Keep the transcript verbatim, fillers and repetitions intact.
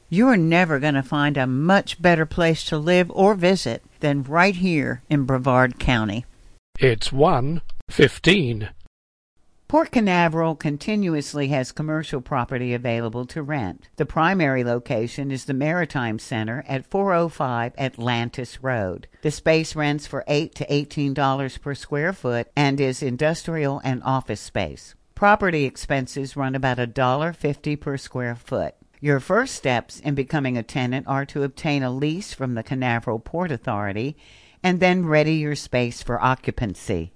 You're never going to find a much better place to live or visit than right here in Brevard County. It's one fifteen. Port Canaveral continuously has commercial property available to rent. The primary location is the Maritime Center at four oh five Atlantis Road. The space rents for eight to eighteen dollars per square foot and is industrial and office space. Property expenses run about one dollar fifty per square foot. Your first steps in becoming a tenant are to obtain a lease from the Canaveral Port Authority and then ready your space for occupancy.